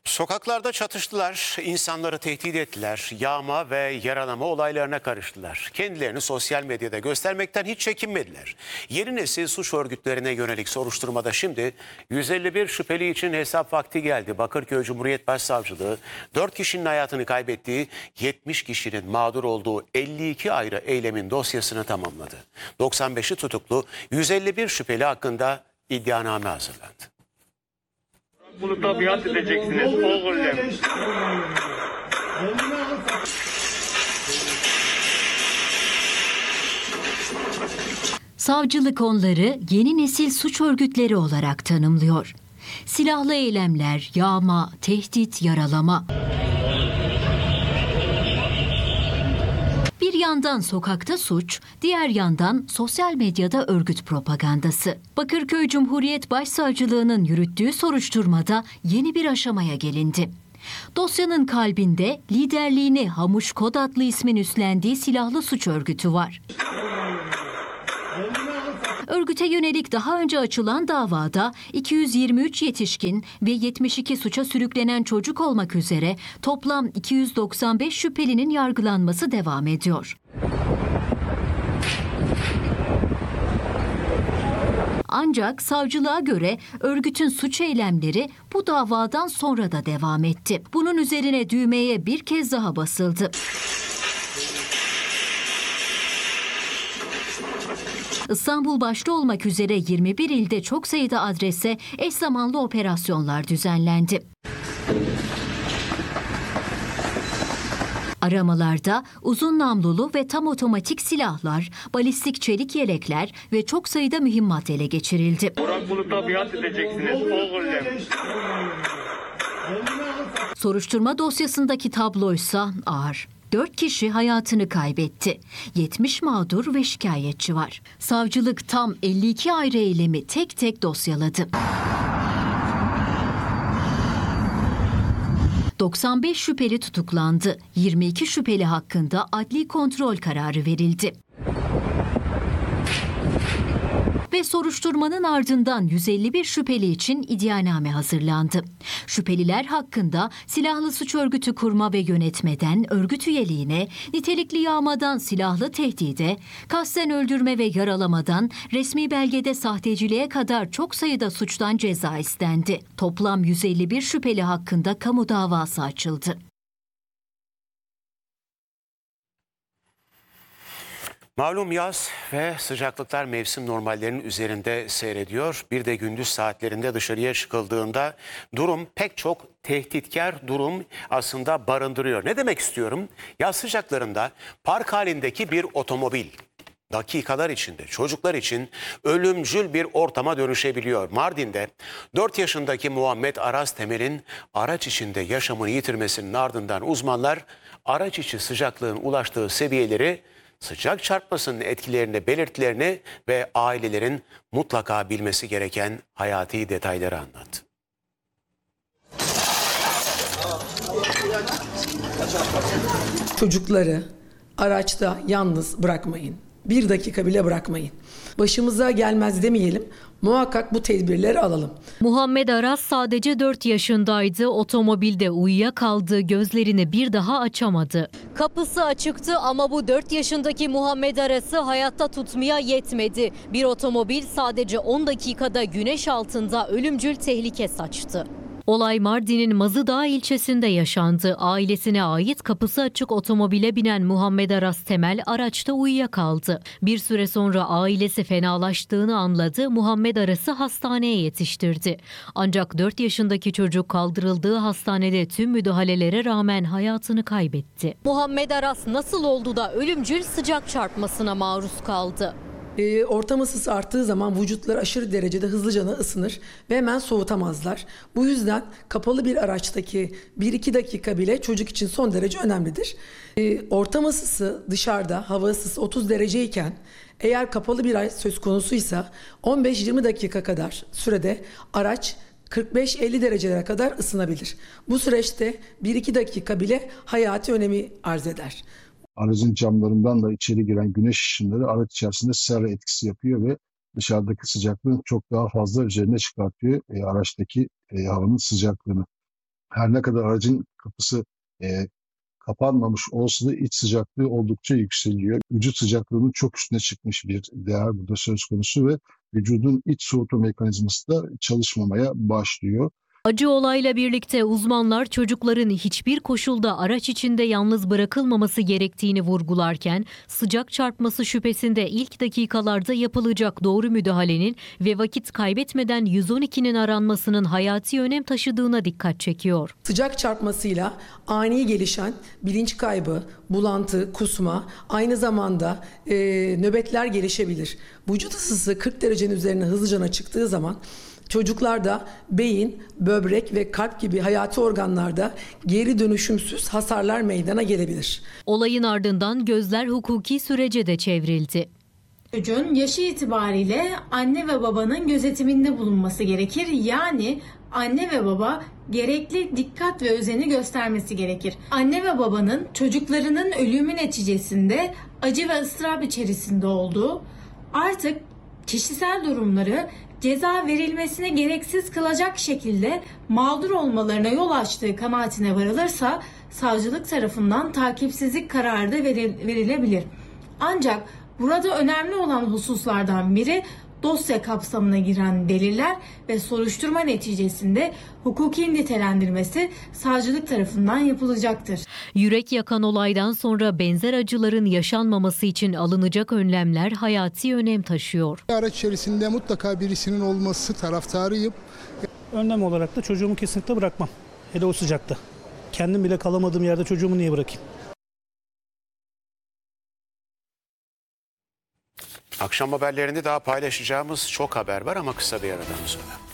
Sokaklarda çatıştılar, insanları tehdit ettiler, yağma ve yaralama olaylarına karıştılar. Kendilerini sosyal medyada göstermekten hiç çekinmediler. Yeni nesil suç örgütlerine yönelik soruşturmada şimdi 151 şüpheli için hesap vakti geldi. Bakırköy Cumhuriyet Başsavcılığı 4 kişinin hayatını kaybettiği, 70 kişinin mağdur olduğu 52 ayrı eylemin dosyasını tamamladı. 95'i tutuklu, 151 şüpheli hakkında iddianame hazırlandı. Bunu tabiat edeceksiniz oğlum. Savcılık onları yeni nesil suç örgütleri olarak tanımlıyor. Silahlı eylemler, yağma, tehdit, yaralama. Bir yandan sokakta suç, diğer yandan sosyal medyada örgüt propagandası. Bakırköy Cumhuriyet Başsavcılığı'nın yürüttüğü soruşturmada yeni bir aşamaya gelindi. Dosyanın kalbinde liderliğini Hamuş Kod adlı ismin üstlendiği silahlı suç örgütü var. Örgüte yönelik daha önce açılan davada 223 yetişkin ve 72 suça sürüklenen çocuk olmak üzere toplam 295 şüphelinin yargılanması devam ediyor. Ancak savcılığa göre örgütün suç eylemleri bu davadan sonra da devam etti. Bunun üzerine düğmeye bir kez daha basıldı. İstanbul başta olmak üzere 21 ilde çok sayıda adrese eş zamanlı operasyonlar düzenlendi. Aramalarda uzun namlulu ve tam otomatik silahlar, balistik çelik yelekler ve çok sayıda mühimmat ele geçirildi. Bunu tabiat edeceksiniz oğlum. Soruşturma dosyasındaki tabloysa ağır. 4 kişi hayatını kaybetti. 70 mağdur ve şikayetçi var. Savcılık tam 52 ayrı eylemi tek tek dosyaladı. 95 şüpheli tutuklandı. 22 şüpheli hakkında adli kontrol kararı verildi. Ve soruşturmanın ardından 151 şüpheli için iddianame hazırlandı. Şüpheliler hakkında silahlı suç örgütü kurma ve yönetmeden örgüt üyeliğine, nitelikli yağmadan silahlı tehdide, kasten öldürme ve yaralamadan resmi belgede sahteciliğe kadar çok sayıda suçtan ceza istendi. Toplam 151 şüpheli hakkında kamu davası açıldı. Malum yaz ve sıcaklıklar mevsim normallerinin üzerinde seyrediyor. Bir de gündüz saatlerinde dışarıya çıkıldığında durum pek çok tehditkar durum aslında barındırıyor. Ne demek istiyorum? Yaz sıcaklarında park halindeki bir otomobil dakikalar içinde çocuklar için ölümcül bir ortama dönüşebiliyor. Mardin'de 4 yaşındaki Muhammed Aras Temel'in araç içinde yaşamını yitirmesinin ardından uzmanlar araç içi sıcaklığın ulaştığı seviyeleri, sıcak çarpmasının etkilerini, belirtilerini ve ailelerin mutlaka bilmesi gereken hayati detayları anlattı. Çocukları araçta yalnız bırakmayın. Bir dakika bile bırakmayın. Başımıza gelmez demeyelim. Muhakkak bu tedbirleri alalım. Muhammed Aras sadece 4 yaşındaydı. Otomobilde uyuyakaldı, gözlerini bir daha açamadı. Kapısı açıktı ama bu 4 yaşındaki Muhammed Aras'ı hayatta tutmaya yetmedi. Bir otomobil sadece 10 dakikada güneş altında ölümcül tehlike saçtı. Olay Mardin'in Mazıdağ ilçesinde yaşandı. Ailesine ait kapısı açık otomobile binen Muhammed Aras Temel araçta uyuyakaldı. Bir süre sonra ailesi fenalaştığını anladı. Muhammed Aras'ı hastaneye yetiştirdi. Ancak 4 yaşındaki çocuk kaldırıldığı hastanede tüm müdahalelere rağmen hayatını kaybetti. Muhammed Aras nasıl oldu da ölümcül sıcak çarpmasına maruz kaldı? Ortam ısısı arttığı zaman vücutları aşırı derecede hızlıca ısınır ve hemen soğutamazlar. Bu yüzden kapalı bir araçtaki 1-2 dakika bile çocuk için son derece önemlidir. Ortam ısısı dışarıda, hava ısısı 30 dereceyken eğer kapalı bir araç söz konusuysa 15-20 dakika kadar sürede araç 45-50 derecelere kadar ısınabilir. Bu süreçte 1-2 dakika bile hayati önemi arz eder. Aracın camlarından da içeri giren güneş ışınları araç içerisinde sera etkisi yapıyor ve dışarıdaki sıcaklığın çok daha fazla üzerine çıkartıyor araçtaki havanın sıcaklığını. Her ne kadar aracın kapısı kapanmamış olsa da iç sıcaklığı oldukça yükseliyor. Vücut sıcaklığının çok üstüne çıkmış bir değer burada söz konusu ve vücudun iç soğutma mekanizması da çalışmamaya başlıyor. Acı olayla birlikte uzmanlar çocukların hiçbir koşulda araç içinde yalnız bırakılmaması gerektiğini vurgularken sıcak çarpması şüphesinde ilk dakikalarda yapılacak doğru müdahalenin ve vakit kaybetmeden 112'nin aranmasının hayati önem taşıdığına dikkat çekiyor. Sıcak çarpmasıyla ani gelişen bilinç kaybı, bulantı, kusma, aynı zamanda nöbetler gelişebilir. Vücut ısısı 40 derecenin üzerine hızlıca çıktığı zaman çocuklarda beyin, böbrek ve kalp gibi hayati organlarda geri dönüşümsüz hasarlar meydana gelebilir. Olayın ardından gözler hukuki sürece de çevrildi. Çocuğun yaşı itibariyle anne ve babanın gözetiminde bulunması gerekir. Yani anne ve baba gerekli dikkat ve özeni göstermesi gerekir. Anne ve babanın çocuklarının ölümü neticesinde acı ve ıstırap içerisinde olduğu, artık kişisel durumları ceza verilmesine gereksiz kılacak şekilde mağdur olmalarına yol açtığı kanaatine varılırsa savcılık tarafından takipsizlik kararı da verilebilir. Ancak burada önemli olan hususlardan biri dosya kapsamına giren deliller ve soruşturma neticesinde hukuki nitelendirmesi savcılık tarafından yapılacaktır. Yürek yakan olaydan sonra benzer acıların yaşanmaması için alınacak önlemler hayati önem taşıyor. Araç içerisinde mutlaka birisinin olması taraftarıyım. Önlem olarak da çocuğumu kesinlikle bırakmam. Hele o sıcakta. Kendim bile kalamadığım yerde çocuğumu niye bırakayım? Akşam haberlerinde daha paylaşacağımız çok haber var ama kısa bir aradan sonra.